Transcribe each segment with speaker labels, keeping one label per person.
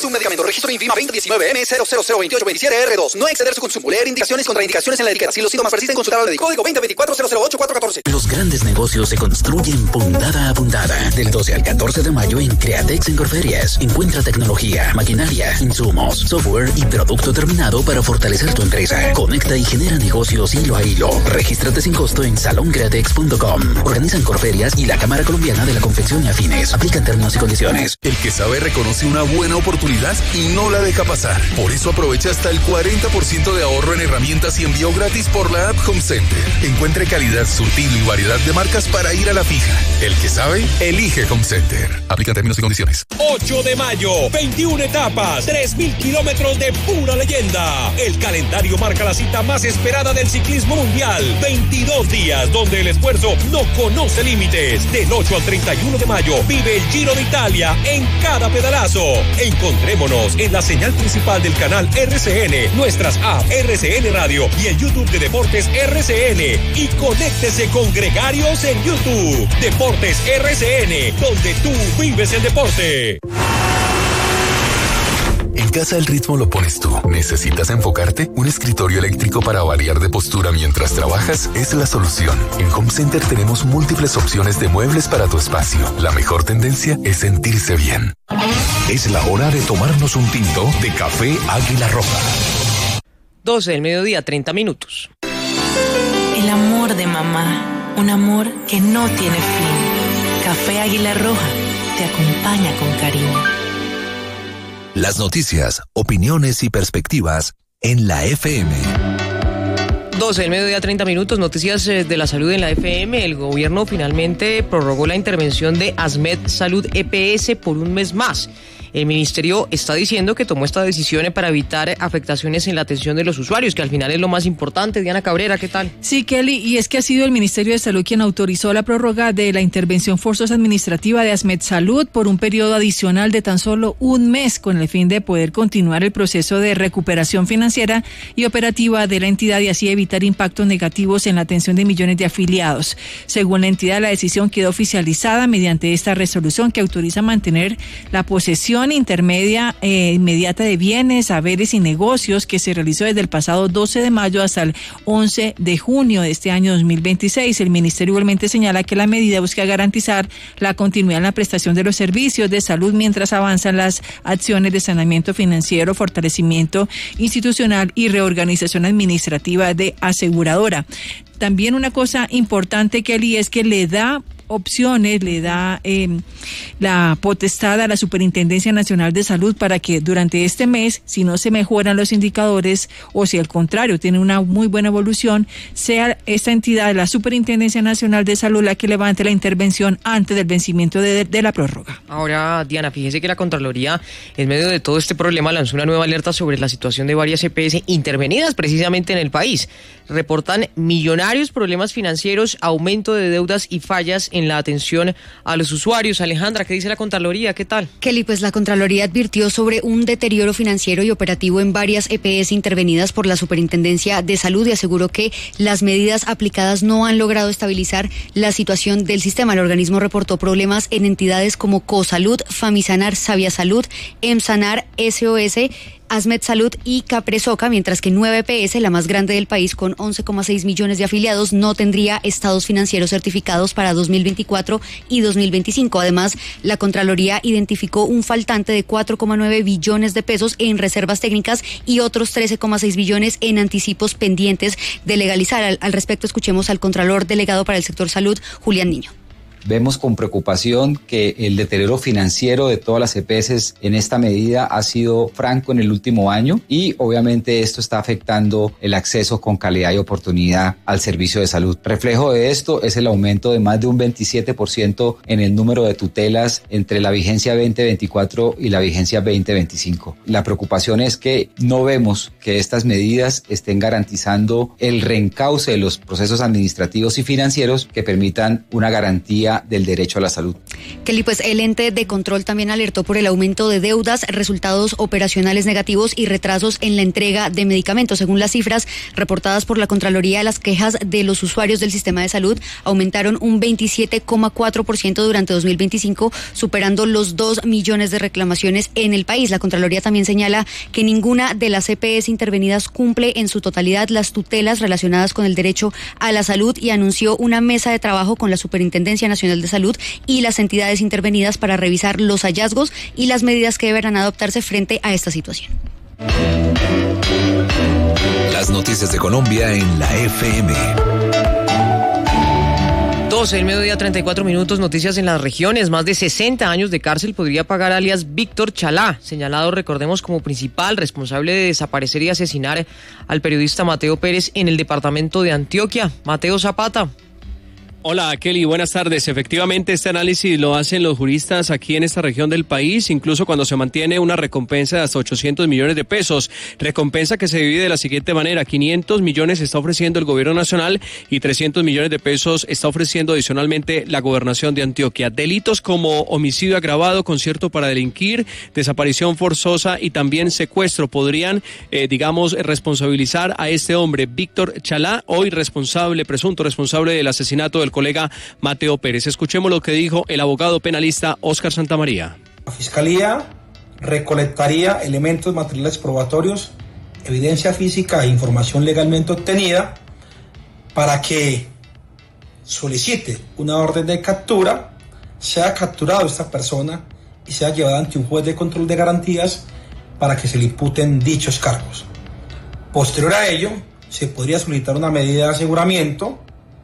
Speaker 1: de un medicamento. Registro INVIMA 2019-M000227R2. No exceder su consumo. Leer indicaciones y contraindicaciones en la etiqueta. Si los síntomas persisten, consultar al médico. Código 2024-008414.
Speaker 2: Los grandes negocios se construyen puntada a puntada. Del 12 al 14 de mayo en Createx en Corferias. Encuentra tecnología, maquinaria, insumos, software y producto terminado para fortalecer tu empresa. Conecta y genera negocios hilo a hilo. Regístrate sin costo en saloncreatex.com. Organizan Corferias y la Cámara Colombiana de la Confección y Afines. Aplican términos y condiciones.
Speaker 3: El que sabe reconoce una buena oportunidad y no la deja pasar. Por eso aprovecha hasta el 40% de ahorro en herramientas y envío gratis por la app Home Center. Encuentre calidad, surtido y variedad de marcas para ir a la fija. El que sabe, elige Home Center. Aplican términos y condiciones.
Speaker 4: 8 de mayo, 21 etapas, 3.000 kilómetros de pura leyenda. El calendario marca la cita más esperada del ciclismo mundial. 22 días donde el esfuerzo no conoce límites. Del 8 al 31 de mayo vive el Giro de Italia en cada pedalazo. Encontrémonos en la señal principal del canal RCN, nuestras apps RCN Radio y el YouTube de Deportes RCN. Y conéctese con Gregarios en YouTube. Deportes RCN, donde tú vives el deporte.
Speaker 3: En casa el ritmo lo pones tú. ¿Necesitas enfocarte? Un escritorio eléctrico para variar de postura mientras trabajas es la solución. En Home Center tenemos múltiples opciones de muebles para tu espacio. La mejor tendencia es sentirse bien.
Speaker 5: Es la hora de tomarnos un tinto de café Águila Roja.
Speaker 6: 12 del mediodía, 30 minutos.
Speaker 7: El amor de mamá, un amor que no tiene fin. Café Águila Roja te acompaña con cariño.
Speaker 5: Las noticias, opiniones y perspectivas en la FM.
Speaker 6: 12 del mediodía, 30 minutos, noticias de la salud en la FM. El gobierno finalmente prorrogó la intervención de ASMED Salud EPS por un mes más. El ministerio está diciendo que tomó esta decisión para evitar afectaciones en la atención de los usuarios, que al final es lo más importante. Diana Cabrera, ¿qué tal?
Speaker 8: Sí, Kelly, y es que ha sido el Ministerio de Salud quien autorizó la prórroga de la intervención forzosa administrativa de ASMED Salud por un periodo adicional de tan solo un mes, con el fin de poder continuar el proceso de recuperación financiera y operativa de la entidad y así evitar impactos negativos en la atención de millones de afiliados. Según la entidad, la decisión quedó oficializada mediante esta resolución que autoriza mantener la posesión intermedia inmediata de bienes, haberes y negocios que se realizó desde el pasado 12 de mayo hasta el 11 de junio de este año 2026. El ministerio igualmente señala que la medida busca garantizar la continuidad en la prestación de los servicios de salud mientras avanzan las acciones de saneamiento financiero, fortalecimiento institucional y reorganización administrativa de aseguradora. También una cosa importante, Kelly, es que le da opciones, le da la potestad a la Superintendencia Nacional de Salud para que durante este mes, si no se mejoran los indicadores o si al contrario tiene una muy buena evolución, sea esta entidad, la Superintendencia Nacional de Salud, la que levante la intervención antes del vencimiento de la prórroga.
Speaker 6: Ahora, Diana, fíjese que la Contraloría, en medio de todo este problema, lanzó una nueva alerta sobre la situación de varias EPS intervenidas precisamente en el país. Reportan millonarios problemas financieros, aumento de deudas y fallas en la atención a los usuarios. Alejandra, ¿qué dice la Contraloría? ¿Qué tal?
Speaker 9: Kelly, pues la Contraloría advirtió sobre un deterioro financiero y operativo en varias EPS intervenidas por la Superintendencia de Salud y aseguró que las medidas aplicadas no han logrado estabilizar la situación del sistema. El organismo reportó problemas en entidades como Cosalud, Famisanar, Sabia Salud, Emsanar, SOS, ASMED Salud y Capresoca, mientras que 9 EPS, la más grande del país con 11,6 millones de afiliados, no tendría estados financieros certificados para 2024 y 2025. Además, la Contraloría identificó un faltante de 4,9 billones de pesos en reservas técnicas y otros 13,6 billones en anticipos pendientes de legalizar. Al respecto, escuchemos al Contralor Delegado para el sector salud, Julián Niño.
Speaker 10: Vemos con preocupación que el deterioro financiero de todas las EPS en esta medida ha sido franco en el último año y obviamente esto está afectando el acceso con calidad y oportunidad al servicio de salud. Reflejo de esto es el aumento de más de un 27% en el número de tutelas entre la vigencia 2024 y la vigencia 2025. La preocupación es que no vemos que estas medidas estén garantizando el reencauce de los procesos administrativos y financieros que permitan una garantía garantía del derecho a la salud.
Speaker 9: Kelly, pues el ente de control también alertó por el aumento de deudas, resultados operacionales negativos y retrasos en la entrega de medicamentos. Según las cifras reportadas por la Contraloría, las quejas de los usuarios del sistema de salud aumentaron un 27,4% durante 2025, superando los 2 millones de reclamaciones en el país. La Contraloría también señala que ninguna de las EPS intervenidas cumple en su totalidad las tutelas relacionadas con el derecho a la salud y anunció una mesa de trabajo con la Superintendencia Nacional de Salud y las entidades intervenidas para revisar los hallazgos y las medidas que deberán adoptarse frente a esta situación.
Speaker 5: Las noticias de Colombia en la FM.
Speaker 6: 12 del mediodía, 34 minutos, noticias en las regiones. Más de 60 años de cárcel podría pagar alias Víctor Chalá, señalado, recordemos, como principal responsable de desaparecer y asesinar al periodista Mateo Pérez en el departamento de Antioquia. Mateo Zapata.
Speaker 11: Hola Kelly, buenas tardes. Efectivamente, este análisis lo hacen los juristas aquí en esta región del país, incluso cuando se mantiene una recompensa de hasta 800 millones de pesos. Recompensa que se divide de la siguiente manera: 500 millones está ofreciendo el gobierno nacional y 300 millones de pesos está ofreciendo adicionalmente la gobernación de Antioquia. Delitos como homicidio agravado, concierto para delinquir, desaparición forzosa y también secuestro podrían, responsabilizar a este hombre, Víctor Chalá, hoy presunto responsable del asesinato del colega Mateo Pérez. Escuchemos lo que dijo el abogado penalista Óscar Santamaría.
Speaker 12: La Fiscalía recolectaría elementos materiales probatorios, evidencia física e información legalmente obtenida para que solicite una orden de captura, sea capturado esta persona y sea llevada ante un juez de control de garantías para que se le imputen dichos cargos. Posterior a ello, se podría solicitar una medida de aseguramiento.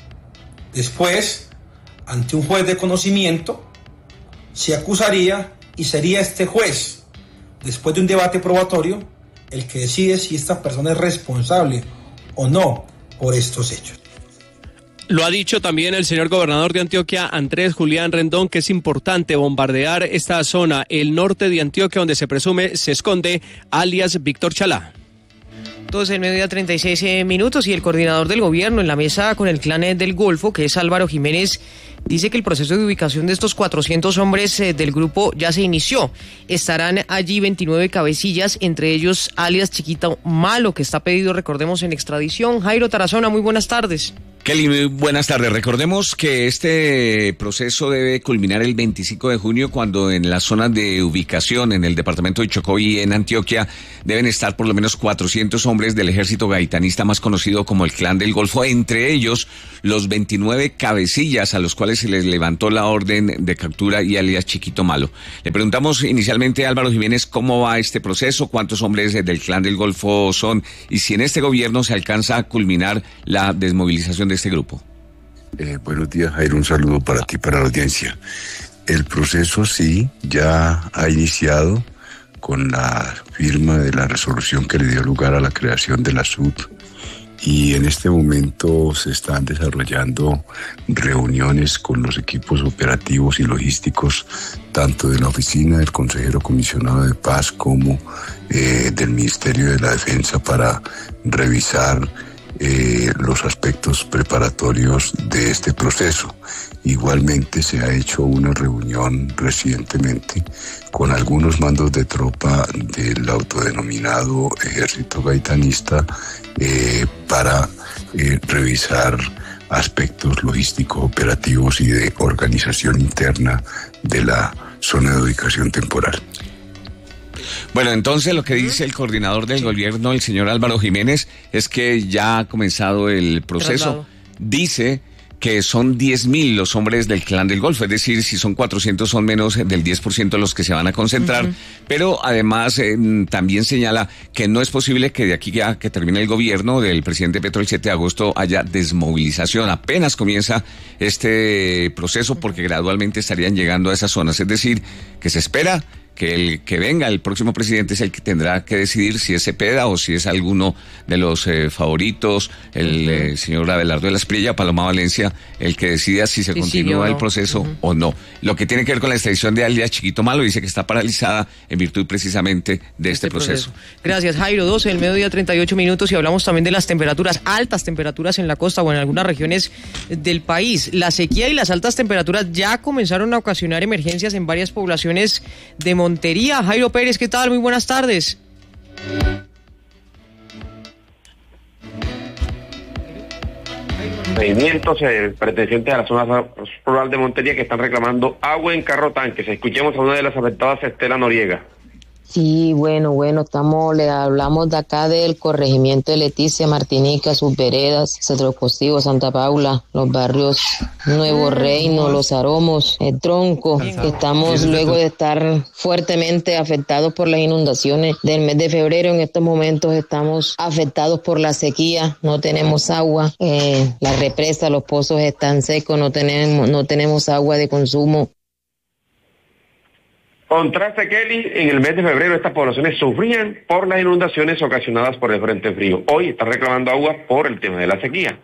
Speaker 12: Después, ante un juez de conocimiento, se acusaría y sería este juez, después de un debate probatorio, el que decide si esta persona es responsable o no por estos hechos.
Speaker 11: Lo ha dicho también el señor gobernador de Antioquia, Andrés Julián Rendón, que es importante bombardear esta zona, el norte de Antioquia, donde se presume se esconde alias Víctor Chalá.
Speaker 6: 12 del mediodía, 36 minutos, y el coordinador del gobierno en la mesa con el Clan del Golfo, que es Álvaro Jiménez, dice que el proceso de ubicación de estos 400 hombres del grupo ya se inició. Estarán allí 29 cabecillas, entre ellos alias Chiquito Malo, que está pedido, recordemos, en extradición. Jairo Tarazona, muy buenas tardes.
Speaker 13: Kelly, muy buenas tardes. Recordemos que este proceso debe culminar el 25 de junio, cuando en las zonas de ubicación en el departamento de Chocó y en Antioquia deben estar por lo menos 400 hombres del ejército gaitanista más conocido como el Clan del Golfo, entre ellos los 29 cabecillas a los cuales se les levantó la orden de captura y alias Chiquito Malo. Le preguntamos inicialmente a Álvaro Jiménez cómo va este proceso, cuántos hombres del Clan del Golfo son y si en este gobierno se alcanza a culminar la desmovilización de este grupo.
Speaker 14: Buenos días, Jairo, un saludo para ti, para la audiencia. El proceso sí ya ha iniciado con la firma de la resolución que le dio lugar a la creación de la SUT, y en este momento se están desarrollando reuniones con los equipos operativos y logísticos tanto de la oficina del consejero comisionado de paz como del Ministerio de la Defensa para revisar los aspectos preparatorios de este proceso. Igualmente se ha hecho una reunión recientemente con algunos mandos de tropa del autodenominado Ejército Gaitanista para revisar aspectos logísticos, operativos y de organización interna de la zona de ubicación temporal.
Speaker 13: Bueno, entonces lo que dice el coordinador del gobierno, el señor Álvaro Jiménez, es que ya ha comenzado el proceso. Dice que son 10.000 los hombres del Clan del Golfo, es decir, si son 400 son menos del 10% los que se van a concentrar, pero además también señala que no es posible que de aquí a que termine el gobierno del presidente Petro el 7 de agosto haya desmovilización. Apenas comienza este proceso porque gradualmente estarían llegando a esas zonas, es decir, que se espera que el que venga, el próximo presidente, es el que tendrá que decidir si es Cepeda o si es alguno de los favoritos, el señor Abelardo de la Espriella, Paloma Valencia, el que decida si se continúa el proceso o no. Lo que tiene que ver con la extradición de alias Chiquito Malo, dice que está paralizada en virtud precisamente de este proceso.
Speaker 6: Gracias, Jairo. 12 del mediodía, 38 minutos, y hablamos también de las temperaturas, altas temperaturas en la costa o en algunas regiones del país. La sequía y las altas temperaturas ya comenzaron a ocasionar emergencias en varias poblaciones de Montería. Jairo Pérez, ¿qué tal? Muy buenas tardes.
Speaker 15: Movimientos pertenecientes a la zona rural de Montería que están reclamando agua en carro tanques. Escuchemos a una de las afectadas, Estela Noriega.
Speaker 16: Sí, bueno, le hablamos de acá del corregimiento de Leticia, Martinica, sus veredas, Cedro Postigo, Santa Paula, los barrios Nuevo Reino, Los Aromos, El Tronco, que estamos luego de estar fuertemente afectados por las inundaciones del mes de febrero. En estos momentos estamos afectados por la sequía, no tenemos agua, la represa, los pozos están secos, no tenemos agua de consumo.
Speaker 15: Contraste, Kelly, en el mes de febrero estas poblaciones sufrían por las inundaciones ocasionadas por el frente frío. Hoy están reclamando agua por el tema de la sequía.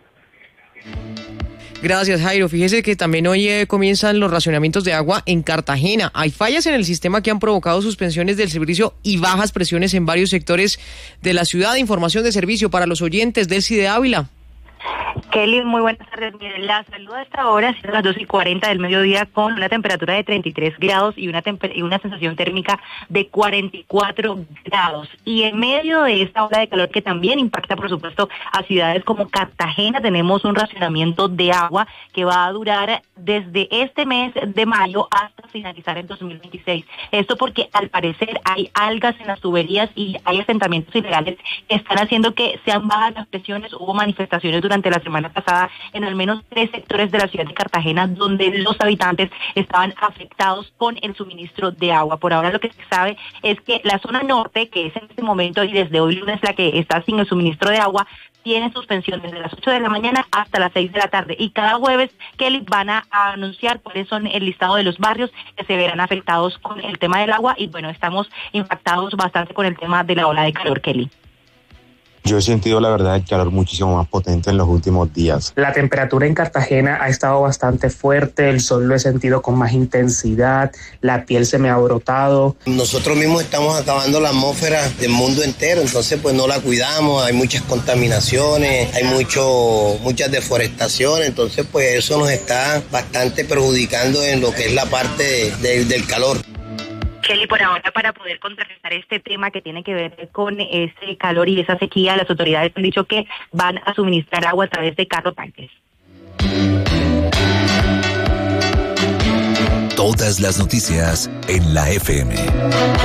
Speaker 6: Gracias, Jairo. Fíjese que también hoy comienzan los racionamientos de agua en Cartagena. Hay fallas en el sistema que han provocado suspensiones del servicio y bajas presiones en varios sectores de la ciudad. Información de servicio para los oyentes del CIDE Ávila.
Speaker 17: Kelly, muy buenas tardes. Miren, la saludo a esta hora, siendo las 2:40 del mediodía, con una temperatura de 33 grados y una sensación térmica de 44 grados. Y en medio de esta ola de calor que también impacta, por supuesto, a ciudades como Cartagena, tenemos un racionamiento de agua que va a durar desde este mes de mayo hasta finalizar en 2026. Esto porque al parecer hay algas en las tuberías y hay asentamientos ilegales que están haciendo que sean bajas las presiones. Hubo manifestaciones durante la semana pasada en al menos 3 sectores de la ciudad de Cartagena donde los habitantes estaban afectados con el suministro de agua. Por ahora lo que se sabe es que la zona norte, que es en este momento y desde hoy lunes la que está sin el suministro de agua, tiene suspensión desde las 8 de la mañana hasta las 6 de la tarde. Y cada jueves, Kelly, van a anunciar cuáles son el listado de los barrios que se verán afectados con el tema del agua. Y bueno, estamos impactados bastante con el tema de la ola de calor, Kelly.
Speaker 18: Yo he sentido, la verdad, el calor muchísimo más potente en los últimos días.
Speaker 19: La temperatura en Cartagena ha estado bastante fuerte, el sol lo he sentido con más intensidad, la piel se me ha brotado.
Speaker 20: Nosotros mismos estamos acabando la atmósfera del mundo entero, entonces pues no la cuidamos, hay muchas contaminaciones, hay muchas deforestaciones, entonces pues eso nos está bastante perjudicando en lo que es la parte del calor.
Speaker 17: Kelly, por ahora, para poder contrarrestar este tema que tiene que ver con ese calor y esa sequía, las autoridades han dicho que van a suministrar agua a través de carro tanques.
Speaker 5: Todas las noticias en la FM.